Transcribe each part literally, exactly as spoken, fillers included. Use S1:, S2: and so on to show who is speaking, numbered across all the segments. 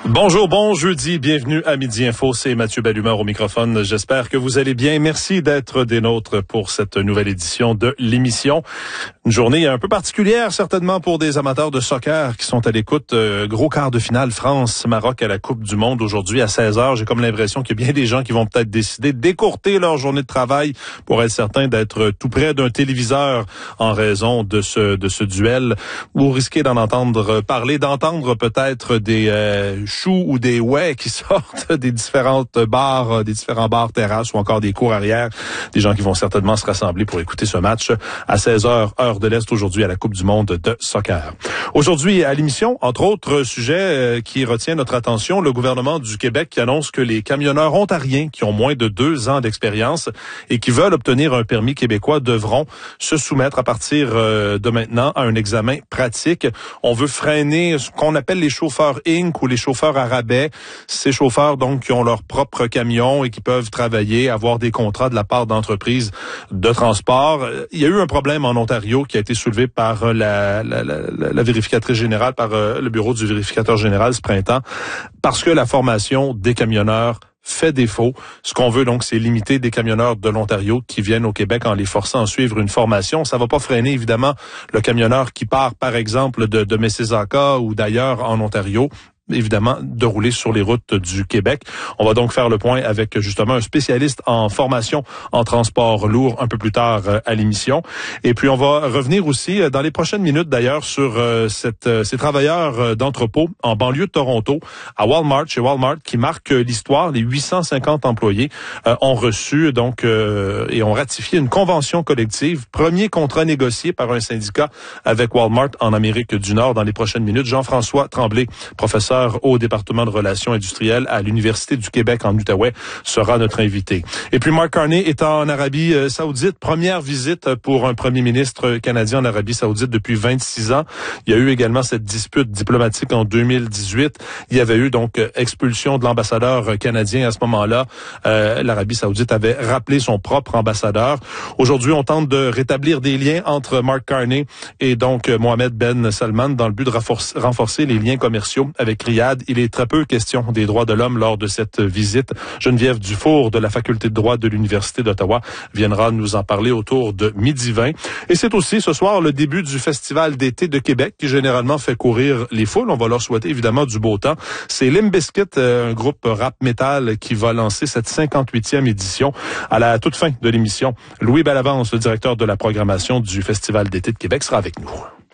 S1: Bonjour, bon jeudi, bienvenue à Midi Info, c'est Mathieu Bellumeur au microphone. J'espère que vous allez bien. Merci d'être des nôtres pour cette nouvelle édition de l'émission. Une journée un peu particulière certainement pour des amateurs de soccer qui sont à l'écoute. Euh, gros quart de finale France-Maroc à la Coupe du Monde aujourd'hui à seize heures. J'ai comme l'impression qu'il y a bien des gens qui vont peut-être décider d'écourter leur journée de travail pour être certain d'être tout près d'un téléviseur en raison de ce de ce duel, ou risquer d'en entendre parler, d'entendre peut-être des euh, choux ou des ouais qui sortent des différentes bars, des différents bars, terrasses ou encore des cours arrière. Des gens qui vont certainement se rassembler pour écouter ce match à seize heures, heure de l'Est aujourd'hui à la Coupe du Monde de soccer. Aujourd'hui à l'émission, entre autres sujets euh, qui retient notre attention, le gouvernement du Québec qui annonce que les camionneurs ontariens qui ont moins de deux ans d'expérience et qui veulent obtenir un permis québécois devront se soumettre à partir euh, de maintenant à un examen pratique. On veut freiner ce qu'on appelle les chauffeurs Inc ou les chauffeurs à rabais. Ces chauffeurs donc qui ont leur propre camion et qui peuvent travailler, avoir des contrats de la part d'entreprises de transport. Il y a eu un problème en Ontario qui a été soulevé par la, la, la, la vérificatrice générale, par euh, le bureau du vérificateur général ce printemps, parce que la formation des camionneurs fait défaut. Ce qu'on veut donc, c'est limiter des camionneurs de l'Ontario qui viennent au Québec en les forçant à suivre une formation. Ça va pas freiner, évidemment, le camionneur qui part, par exemple, de, de Mississauga ou d'ailleurs en Ontario, évidemment, de rouler sur les routes du Québec. On va donc faire le point avec justement un spécialiste en formation en transport lourd un peu plus tard euh, à l'émission. Et puis on va revenir aussi euh, dans les prochaines minutes d'ailleurs sur euh, cette, euh, ces travailleurs euh, d'entrepôt en banlieue de Toronto, à Walmart, chez Walmart, qui marquent l'histoire. Les huit cent cinquante employés euh, ont reçu donc euh, et ont ratifié une convention collective, premier contrat négocié par un syndicat avec Walmart en Amérique du Nord. Dans les prochaines minutes, Jean-François Tremblay, professeur au département de relations industrielles à l'Université du Québec en Outaouais, sera notre invité. Et puis Mark Carney est en Arabie Saoudite. Première visite pour un premier ministre canadien en Arabie Saoudite depuis vingt-six ans. Il y a eu également cette dispute diplomatique en deux mille dix-huit. Il y avait eu donc expulsion de l'ambassadeur canadien à ce moment-là. Euh, L'Arabie Saoudite avait rappelé son propre ambassadeur. Aujourd'hui, on tente de rétablir des liens entre Mark Carney et donc Mohamed Ben Salman dans le but de renforcer, renforcer les liens commerciaux avec Riyad. Il est très peu question des droits de l'homme lors de cette visite. Geneviève Dufour de la faculté de droit de l'Université d'Ottawa viendra nous en parler autour de midi vingt. Et c'est aussi ce soir le début du Festival d'été de Québec qui généralement fait courir les foules. On va leur souhaiter évidemment du beau temps. C'est Limp Bizkit, un groupe rap metal qui va lancer cette cinquante-huitième édition à la toute fin de l'émission. Louis Bellavance, le directeur de la programmation du Festival d'été de Québec, sera avec nous.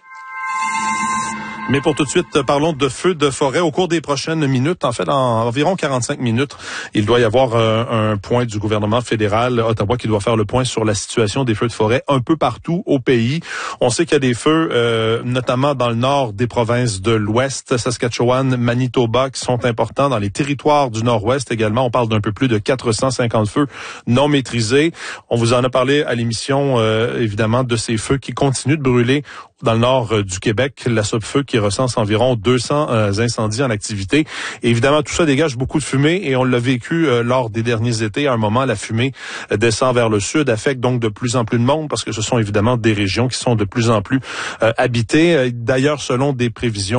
S1: Mais pour tout de suite, parlons de feux de forêt. Au cours des prochaines minutes, en fait, en environ quarante-cinq minutes, il doit y avoir un, un point du gouvernement fédéral, Ottawa, qui doit faire le point sur la situation des feux de forêt un peu partout au pays. On sait qu'il y a des feux, euh, notamment dans le nord des provinces de l'Ouest, Saskatchewan, Manitoba, qui sont importants. Dans les territoires du Nord-Ouest également, on parle d'un peu plus de quatre cent cinquante feux non maîtrisés. On vous en a parlé à l'émission, euh, évidemment, de ces feux qui continuent de brûler dans le nord euh, du Québec, la Sopfeu qui recense environ deux cents euh, incendies en activité. Et évidemment, tout ça dégage beaucoup de fumée et on l'a vécu euh, lors des derniers étés. À un moment, la fumée euh, descend vers le sud, affecte donc de plus en plus de monde parce que ce sont évidemment des régions qui sont de plus en plus euh, habitées. D'ailleurs, selon des prévisions